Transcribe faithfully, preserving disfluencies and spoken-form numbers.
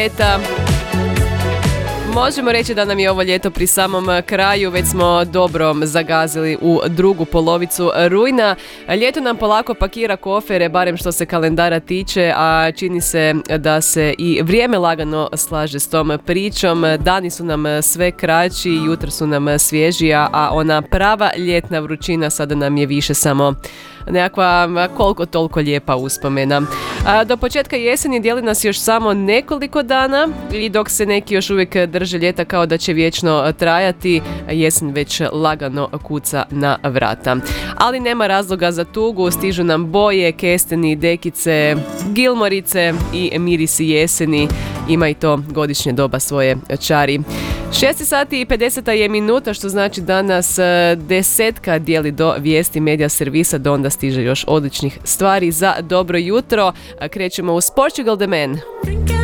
Eta, možemo reći da nam je ovo ljeto pri samom kraju, već smo dobro zagazili u drugu polovicu rujna. Ljeto nam polako pakira kofere, barem što se kalendara tiče, a čini se da se i vrijeme lagano slaže s tom pričom. Dani su nam sve kraći, jutra su nam svježija, a ona prava ljetna vrućina sada nam je više samo nekakva koliko toliko lijepa uspomena. A do početka jeseni dijeli nas još samo nekoliko dana i dok se neki još uvijek drže ljeta kao da će vječno trajati, jesen već lagano kuca na vrata. Ali nema razloga za tugu, stižu nam boje, kesteni, dekice, gilmorice i mirisi jeseni. Ima i to godišnje doba svoje čari. šest sati i pedeset je minuta, što znači da nas desetka dijeli do vijesti medija servisa, do onda stiže još odličnih stvari za dobro jutro. Krećemo uz Portugal the Man.